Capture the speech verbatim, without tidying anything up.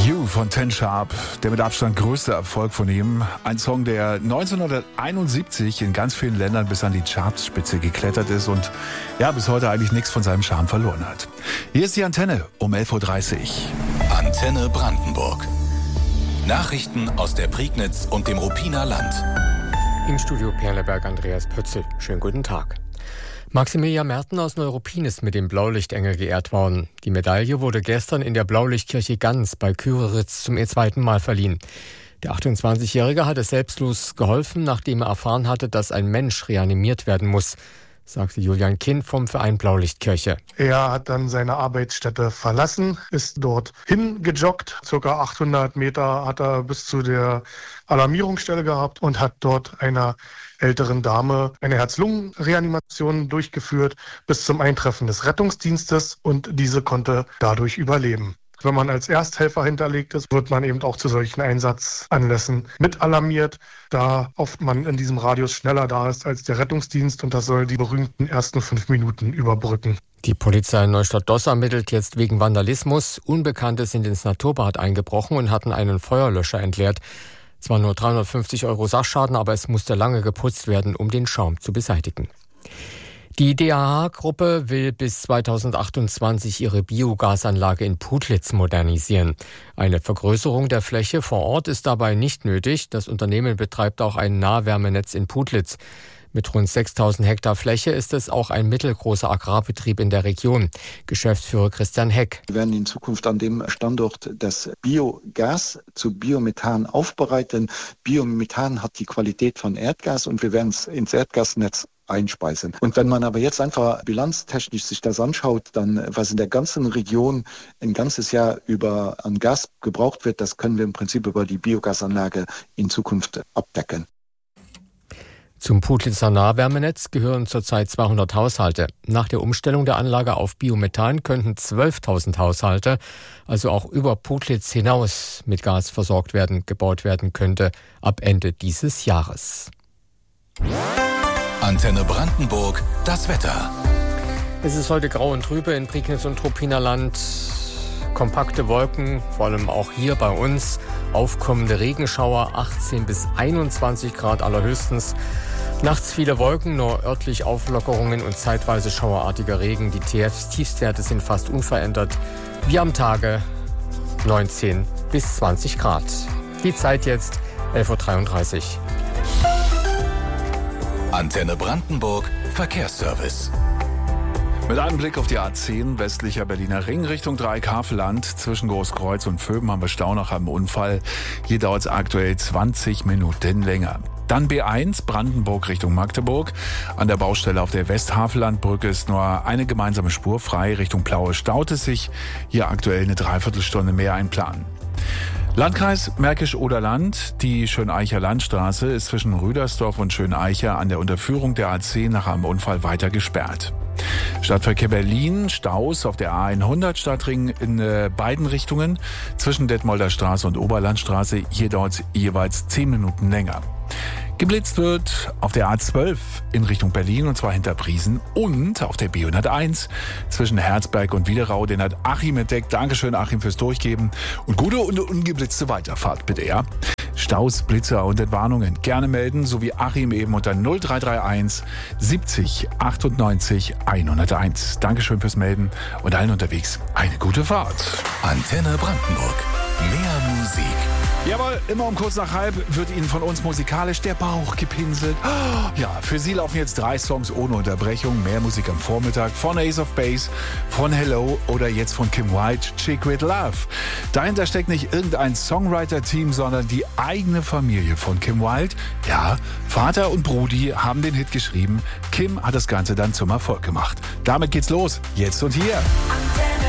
You von Ten Sharp, der mit Abstand größte Erfolg von ihm. Ein Song, der neunzehnhunderteinundsiebzig in ganz vielen Ländern bis an die Chartspitze geklettert ist und ja, bis heute eigentlich nichts von seinem Charme verloren hat. Hier ist die Antenne um elf Uhr dreißig. Antenne Brandenburg. Nachrichten aus der Prignitz und dem Ruppiner Land. Im Studio Perleberg Andreas Pötzl. Schönen guten Tag. Maximilian Merten aus Neuruppin ist mit dem Blaulichtengel geehrt worden. Die Medaille wurde gestern in der Blaulichtkirche Ganz bei Kyreritz zum zweiten Mal verliehen. Der achtundzwanzigjährige hat es selbstlos geholfen, nachdem er erfahren hatte, dass ein Mensch reanimiert werden muss, sagte Julian Kind vom Verein Blaulichtkirche. Er hat dann seine Arbeitsstätte verlassen, ist dort hingejoggt. Circa achthundert Meter hat er bis zu der Alarmierungsstelle gehabt und hat dort einer älteren Dame eine Herz-Lungen-Reanimation durchgeführt bis zum Eintreffen des Rettungsdienstes und diese konnte dadurch überleben. Wenn man als Ersthelfer hinterlegt ist, wird man eben auch zu solchen Einsatzanlässen mit alarmiert, da oft man in diesem Radius schneller da ist als der Rettungsdienst und das soll die berühmten ersten fünf Minuten überbrücken. Die Polizei in Neustadt-Doss ermittelt jetzt wegen Vandalismus. Unbekannte sind ins Naturbad eingebrochen und hatten einen Feuerlöscher entleert. Zwar nur dreihundertfünfzig Euro Sachschaden, aber es musste lange geputzt werden, um den Schaum zu beseitigen. Die D A H-Gruppe will bis zweitausendachtundzwanzig ihre Biogasanlage in Putlitz modernisieren. Eine Vergrößerung der Fläche vor Ort ist dabei nicht nötig. Das Unternehmen betreibt auch ein Nahwärmenetz in Putlitz. Mit rund sechstausend Hektar Fläche ist es auch ein mittelgroßer Agrarbetrieb in der Region. Geschäftsführer Christian Heck. Wir werden in Zukunft an dem Standort das Biogas zu Biomethan aufbereiten. Biomethan hat die Qualität von Erdgas und wir werden es ins Erdgasnetz einspeisen. Und wenn man aber jetzt einfach bilanztechnisch sich das anschaut, dann was in der ganzen Region ein ganzes Jahr über an Gas gebraucht wird, das können wir im Prinzip über die Biogasanlage in Zukunft abdecken. Zum Putlitzer Nahwärmenetz gehören zurzeit zweihundert Haushalte. Nach der Umstellung der Anlage auf Biomethan könnten zwölftausend Haushalte, also auch über Putlitz hinaus, mit Gas versorgt werden, gebaut werden könnte, ab Ende dieses Jahres. Antenne Brandenburg, das Wetter. Es ist heute grau und trübe in Prignitz und Ruppiner Land. Kompakte Wolken, vor allem auch hier bei uns. Aufkommende Regenschauer, achtzehn bis einundzwanzig Grad allerhöchstens. Nachts viele Wolken, nur örtlich Auflockerungen und zeitweise schauerartiger Regen. Die Tiefstwerte sind fast unverändert. Wie am Tage neunzehn bis zwanzig Grad. Die Zeit jetzt elf Uhr dreiunddreißig. Antenne Brandenburg, Verkehrsservice. Mit einem Blick auf die A zehn, westlicher Berliner Ring, Richtung Dreieck-Havelland. Zwischen Großkreuz und Vöben haben wir Stau nach einem Unfall. Hier dauert es aktuell zwanzig Minuten länger. Dann B eins, Brandenburg Richtung Magdeburg. An der Baustelle auf der Westhavellandbrücke ist nur eine gemeinsame Spur frei. Richtung Plaue staut es sich. Hier aktuell eine Dreiviertelstunde mehr einplanen. Landkreis Märkisch-Oderland. Die Schöneicher Landstraße ist zwischen Rüdersdorf und Schöneicher an der Unterführung der A zehn nach einem Unfall weiter gesperrt. Stadtverkehr Berlin, Staus auf der A hundert Stadtring in äh, beiden Richtungen zwischen Detmolder Straße und Oberlandstraße. Hier dauert es jeweils zehn Minuten länger. Geblitzt wird auf der A zwölf in Richtung Berlin und zwar hinter Briesen und auf der B hunderteins zwischen Herzberg und Widerau. Den hat Achim entdeckt. Dankeschön, Achim, fürs Durchgeben und gute und ungeblitzte Weiterfahrt bitte, ja. Staus, Blitzer und Entwarnungen gerne melden, so wie Achim eben unter null drei drei eins siebzig achtundneunzig hunderteins. Dankeschön fürs Melden und allen unterwegs eine gute Fahrt. Antenne Brandenburg. Mehr Musik. Jawohl, immer um kurz nach halb wird Ihnen von uns musikalisch der Bauch gepinselt. Ja, für Sie laufen jetzt drei Songs ohne Unterbrechung. Mehr Musik am Vormittag von Ace of Base, von Hello oder jetzt von Kim Wilde, Chick with Love. Dahinter steckt nicht irgendein Songwriter-Team, sondern die eigene Familie von Kim Wilde. Ja, Vater und Brudi haben den Hit geschrieben. Kim hat das Ganze dann zum Erfolg gemacht. Damit geht's los. Jetzt und hier.